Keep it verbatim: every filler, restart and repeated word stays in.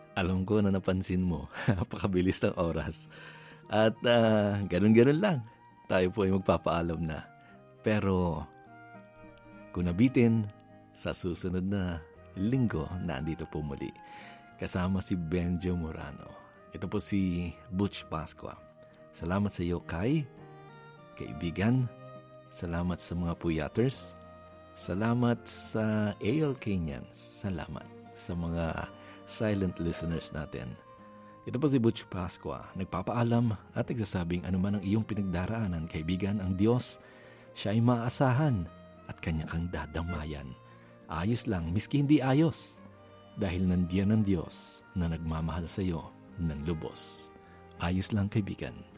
Alam ko na napansin mo, napakabilis ng oras. At uh, ganun-ganun lang, tayo po ay magpapaalam na. Pero kung nabitin, sa susunod na linggo, nandito po muli. Kasama si Benjo Morano. Ito po si Butch Pascua. Salamat sa iyo, Kai, kaibigan. Salamat sa mga puyaters. Salamat sa A L Kenyans. Salamat sa mga silent listeners natin. Ito po si Butch Pascua, nagpapaalam at nagsasabing anuman ang iyong pinagdaraanan, kaibigan, ang Diyos, siya ay maaasahan at kanya kang dadamayan. Ayos lang, miski hindi ayos, dahil nandiyan ang Diyos na nagmamahal sa iyo ng lubos. Ayos lang, kaibigan.